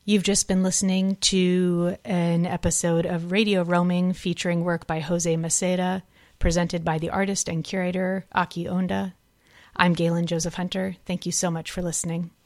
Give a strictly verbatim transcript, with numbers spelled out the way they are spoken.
You've just been listening to an episode of Radio Roaming featuring work by Jose Maceda, presented by the artist and curator Aki Onda. I'm Galen Joseph Hunter. Thank you so much for listening.